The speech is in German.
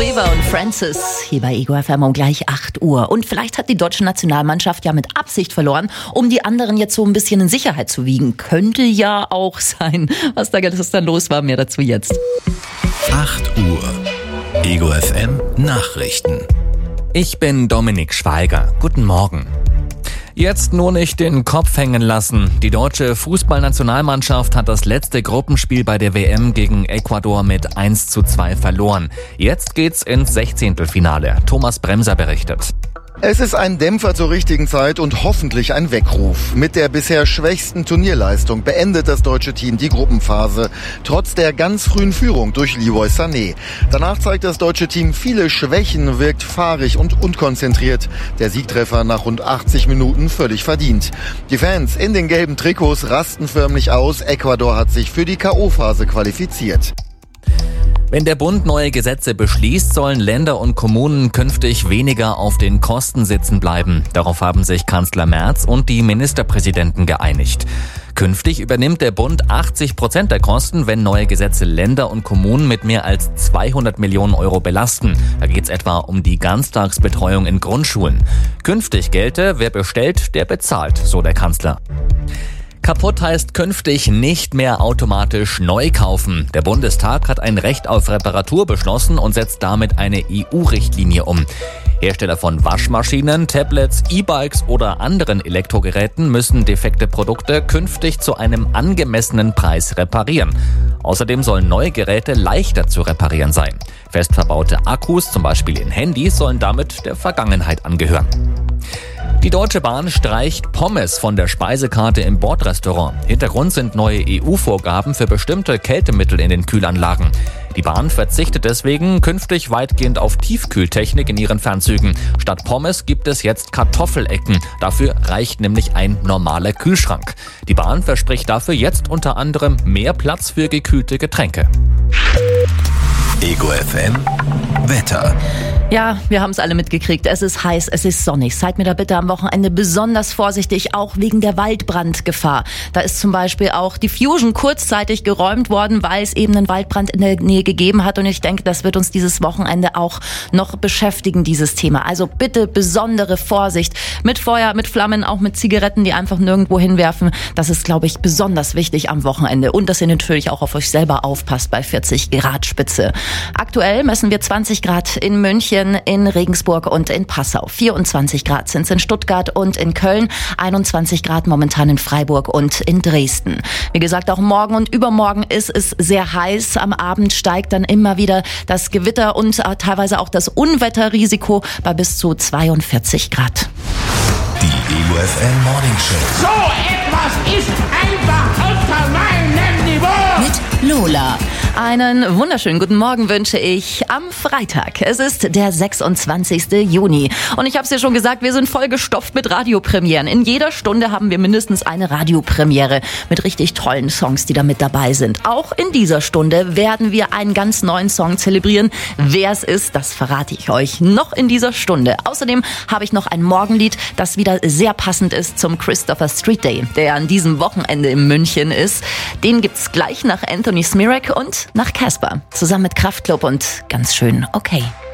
Weaver und Francis hier bei Ego FM um gleich 8 Uhr. Und vielleicht hat die deutsche Nationalmannschaft ja mit Absicht verloren, um die anderen jetzt so ein bisschen in Sicherheit zu wiegen. Könnte ja auch sein. Was da gestern los war, mehr dazu jetzt. 8 Uhr. Ego FM Nachrichten. Ich bin Dominik Schweiger. Guten Morgen. Jetzt nur nicht den Kopf hängen lassen. Die deutsche Fußballnationalmannschaft hat das letzte Gruppenspiel bei der WM gegen Ecuador mit 1:2 verloren. Jetzt geht's ins 16. Thomas Bremser berichtet. Es ist ein Dämpfer zur richtigen Zeit und hoffentlich ein Weckruf. Mit der bisher schwächsten Turnierleistung beendet das deutsche Team die Gruppenphase, trotz der ganz frühen Führung durch Leroy Sané. Danach zeigt das deutsche Team viele Schwächen, wirkt fahrig und unkonzentriert. Der Siegtreffer nach rund 80 Minuten völlig verdient. Die Fans in den gelben Trikots rasten förmlich aus. Ecuador hat sich für die K.O.-Phase qualifiziert. Wenn der Bund neue Gesetze beschließt, sollen Länder und Kommunen künftig weniger auf den Kosten sitzen bleiben. Darauf haben sich Kanzler Merz und die Ministerpräsidenten geeinigt. Künftig übernimmt der Bund 80% der Kosten, wenn neue Gesetze Länder und Kommunen mit mehr als 200 Millionen Euro belasten. Da geht es etwa um die Ganztagsbetreuung in Grundschulen. Künftig gelte, wer bestellt, der bezahlt, so der Kanzler. Kaputt heißt künftig nicht mehr automatisch neu kaufen. Der Bundestag hat ein Recht auf Reparatur beschlossen und setzt damit eine EU-Richtlinie um. Hersteller von Waschmaschinen, Tablets, E-Bikes oder anderen Elektrogeräten müssen defekte Produkte künftig zu einem angemessenen Preis reparieren. Außerdem sollen neue Geräte leichter zu reparieren sein. Fest verbaute Akkus, zum Beispiel in Handys, sollen damit der Vergangenheit angehören. Die Deutsche Bahn streicht Pommes von der Speisekarte im Bordrestaurant. Hintergrund sind neue EU-Vorgaben für bestimmte Kältemittel in den Kühlanlagen. Die Bahn verzichtet deswegen künftig weitgehend auf Tiefkühltechnik in ihren Fernzügen. Statt Pommes gibt es jetzt Kartoffelecken. Dafür reicht nämlich ein normaler Kühlschrank. Die Bahn verspricht dafür jetzt unter anderem mehr Platz für gekühlte Getränke. Ego FM Wetter. Ja, wir haben es alle mitgekriegt. Es ist heiß, es ist sonnig. Seid mir da bitte am Wochenende besonders vorsichtig, auch wegen der Waldbrandgefahr. Da ist zum Beispiel auch die Fusion kurzzeitig geräumt worden, weil es eben einen Waldbrand in der Nähe gegeben hat. Und ich denke, das wird uns dieses Wochenende auch noch beschäftigen, dieses Thema. Also bitte besondere Vorsicht mit Feuer, mit Flammen, auch mit Zigaretten, die einfach nirgendwo hinwerfen. Das ist, glaube ich, besonders wichtig am Wochenende. Und dass ihr natürlich auch auf euch selber aufpasst bei 40 Grad Spitze. Aktuell messen wir 20 Grad in München, in Regensburg und in Passau. 24 Grad sind es in Stuttgart und in Köln. 21 Grad momentan in Freiburg und in Dresden. Wie gesagt, auch morgen und übermorgen ist es sehr heiß. Am Abend steigt dann immer wieder das Gewitter und teilweise auch das Unwetterrisiko bei bis zu 42 Grad. Die Ego FM Morning Show. So etwas ist einfach unter meinem Niveau. Mit Lola. Einen wunderschönen guten Morgen wünsche ich am Freitag. Es ist der 26. Juni. Und ich habe es ja schon gesagt, wir sind vollgestopft mit Radiopremieren. In jeder Stunde haben wir mindestens eine Radiopremiere mit richtig tollen Songs, die da mit dabei sind. Auch in dieser Stunde werden wir einen ganz neuen Song zelebrieren. Wer es ist, das verrate ich euch noch in dieser Stunde. Außerdem habe ich noch ein Morgenlied, das wieder sehr passend ist zum Christopher Street Day, der an diesem Wochenende in München ist. Den gibt's gleich nach Anthony Smirek und nach Casper. Zusammen mit Kraftklub und ganz schön okay.